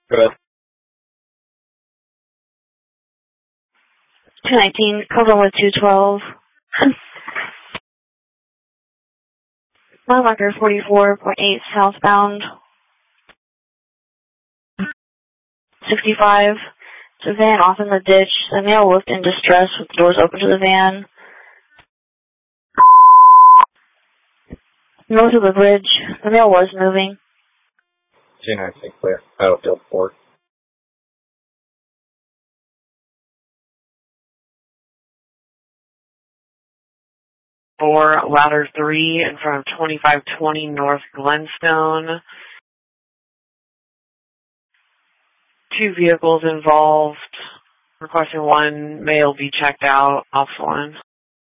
Good. 219, cover with 212. Mile marker 44.8 southbound. 65. It's a van off in the ditch. The male looked in distress with the doors open to the van. North of the bridge, the male was moving. 219 clear. Battlefield 4. For ladder 3 in front of 2520 North Glenstone. 2 vehicles involved. Requesting 1 male be checked out off the line.